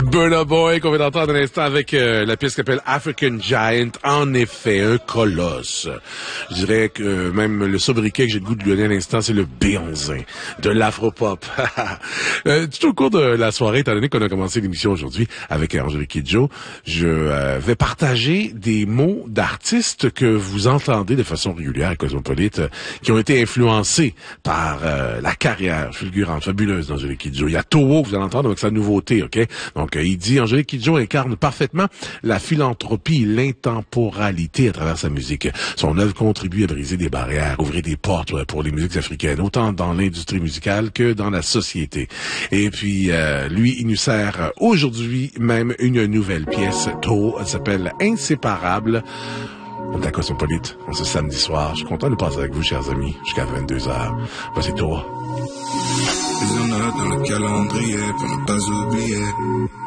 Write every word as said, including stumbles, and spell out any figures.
Burna Boy, qu'on vient d'entendre à l'instant avec euh, la pièce qui s'appelle African Giant. En effet, un colosse. Je dirais que euh, même le sobriquet que j'ai le goût de lui donner à l'instant, c'est le Béonzin de l'afropop. euh, tout au cours de la soirée, étant donné qu'on a commencé l'émission aujourd'hui avec Angélique Kidjo, je euh, vais partager des mots d'artistes que vous entendez de façon régulière à Cosmopolite, euh, qui ont été influencés par euh, la carrière fulgurante, fabuleuse d'Angélique Kidjo. Il y a Toho que vous allez entendre avec sa nouveauté, OK? Donc, euh, il dit, Angélique Kidjo incarne parfaitement la philanthropie et l'intemporalité à travers sa musique. Son œuvre contribue à briser des barrières, ouvrir des portes pour les musiques africaines, autant dans l'industrie musicale que dans la société. Et puis, euh, lui, il nous sert aujourd'hui même une nouvelle pièce. Toho, elle s'appelle Inséparable. On est à Cosmopolite, on se samedi soir. Je suis content de passer avec vous, chers amis, jusqu'à vingt-deux heures. Voici Toho. Plus on a dans le calendrier pour ne pas oublier.